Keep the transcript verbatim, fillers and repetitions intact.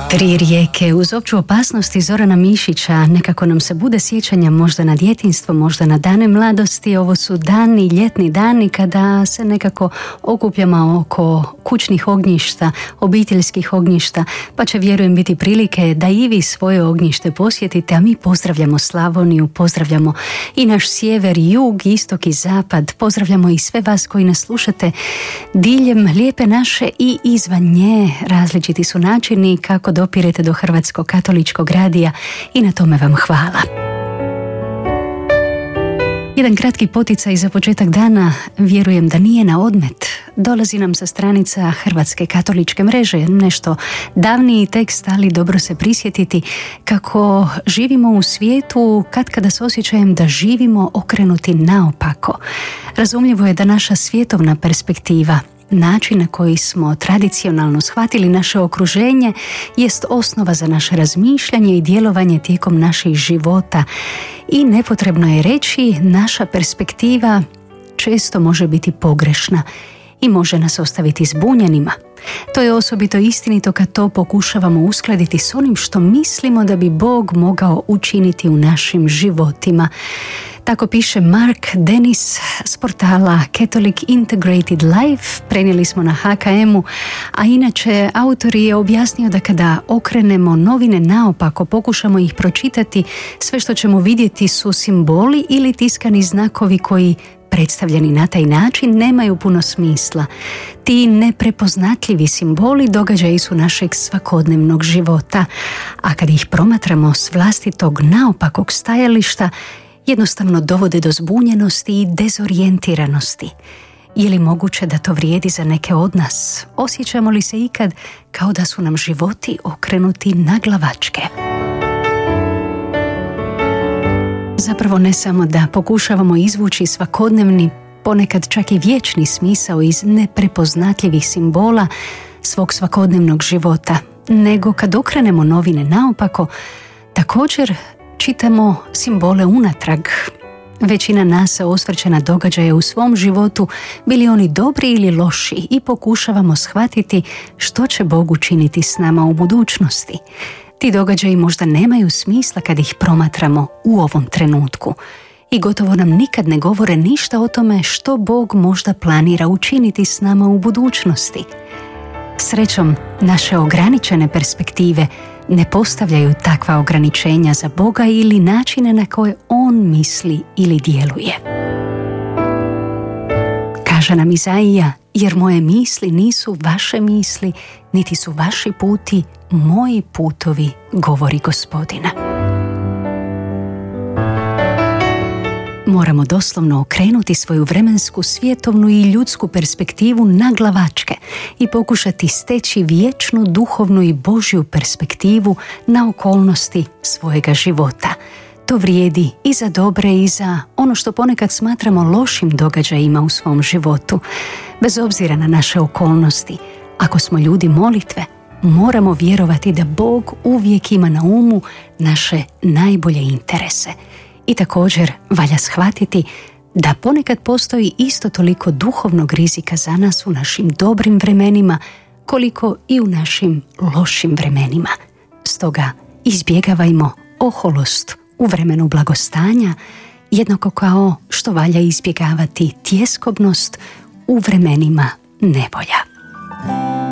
Tri rijeke uz opću opasnosti Zorana Mišića. Nekako nam se bude sjećanja možda na djetinjstvo, možda na dane mladosti. Ovo su dani, ljetni dani kada se nekako okupljamo oko kućnih ognjišta, obiteljskih ognjišta, pa će, vjerujem, biti prilike da i vi svoje ognjište posjetite, a mi pozdravljamo Slavoniju, pozdravljamo i naš sjever, jug, istok i zapad, pozdravljamo i sve vas koji nas slušate diljem lijepe naše i izvan nje. Različiti su načini kako dopirete do Hrvatskog katoličkog radija i na tome vam hvala. Jedan kratki poticaj za početak dana, vjerujem da nije na odmet. Dolazi nam sa stranica Hrvatske katoličke mreže, nešto davniji tekst, ali dobro se prisjetiti kako živimo u svijetu katkada s osjećajem da živimo okrenuti naopako. Razumljivo je da naša svjetovna perspektiva, način na koji smo tradicionalno shvatili naše okruženje, jest osnova za naše razmišljanje i djelovanje tijekom naših života. I nepotrebno je reći, naša perspektiva često može biti pogrešna i može nas ostaviti zbunjenima. To je osobito istinito kad to pokušavamo uskladiti s onim što mislimo da bi Bog mogao učiniti u našim životima. Tako piše Mark Dennis s portala Catholic Integrated Life, prenijeli smo na H K M-u, a inače autor je objasnio da kada okrenemo novine naopako, pokušamo ih pročitati, sve što ćemo vidjeti su simboli ili tiskani znakovi koji, predstavljeni na taj način, nemaju puno smisla. Ti neprepoznatljivi simboli događaji su našeg svakodnevnog života, a kad ih promatramo s vlastitog naopakog stajališta, jednostavno dovode do zbunjenosti i dezorijentiranosti. Je li moguće da to vrijedi za neke od nas? Osjećamo li se ikad kao da su nam životi okrenuti naglavačke? Zapravo ne samo da pokušavamo izvući svakodnevni, ponekad čak i vječni smisao iz neprepoznatljivih simbola svog svakodnevnog života, nego kad okrenemo novine naopako, također čitamo simbole unatrag. Većina nas se osvrće na događaje u svom životu, bili oni dobri ili loši, i pokušavamo shvatiti što će Bog učiniti s nama u budućnosti. Ti događaji možda nemaju smisla kad ih promatramo u ovom trenutku i gotovo nam nikad ne govore ništa o tome što Bog možda planira učiniti s nama u budućnosti. Srećom, naše ograničene perspektive ne postavljaju takva ograničenja za Boga ili načine na koje On misli ili djeluje. Kaže nam Izaija, jer moje misli nisu vaše misli, niti su vaši puti moji putovi, govori Gospodina. Moramo doslovno okrenuti svoju vremensku, svjetovnu i ljudsku perspektivu naglavačke i pokušati steći vječnu, duhovnu i Božju perspektivu na okolnosti svojega života. To vrijedi i za dobre i za ono što ponekad smatramo lošim događajima u svom životu. Bez obzira na naše okolnosti, ako smo ljudi molitve, moramo vjerovati da Bog uvijek ima na umu naše najbolje interese. I također valja shvatiti da ponekad postoji isto toliko duhovnog rizika za nas u našim dobrim vremenima, koliko i u našim lošim vremenima. Stoga izbjegavajmo oholost u vremenu blagostanja, jednako kao što valja izbjegavati tjeskobnost u vremenima nevolja.